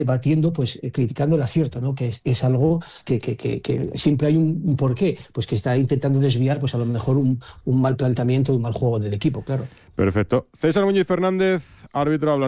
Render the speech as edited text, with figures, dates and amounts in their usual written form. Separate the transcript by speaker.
Speaker 1: debatiendo, pues criticando el acierto, ¿no? Que es algo que siempre hay un porqué, pues que está intentando desviar, pues a lo mejor un mal planteamiento, un mal juego del equipo, claro.
Speaker 2: Perfecto. César Muñiz Fernández, árbitro, hablando.